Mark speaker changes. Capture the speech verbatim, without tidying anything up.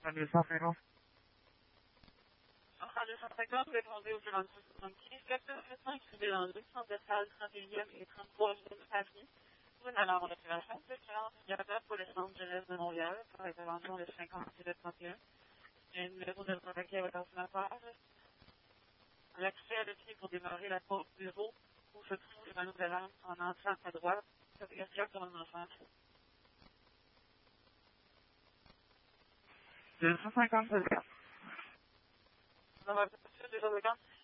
Speaker 1: deux cent cinquante.
Speaker 2: Centrale deux cent cinquante, répondez au trente-six soixante-quinze, quatre cent cinq, suivez dans deux, centre salle trente et unième et trente-troisième avenue. Vous allez avoir l'opération de séance indicateur pour le centre jeunesse de Montréal, pour l'intervention de cinquante-six trente et un. Et le numéro de contact à votre ordinateur. L'accès à l'outil pour démarrer la porte bureau où se trouve le panneau d'alarme en entrant à droite. Ça fait directement en face.
Speaker 1: deux cent cinquante, c'est bien.
Speaker 2: Dans la voiture deux cent cinquante.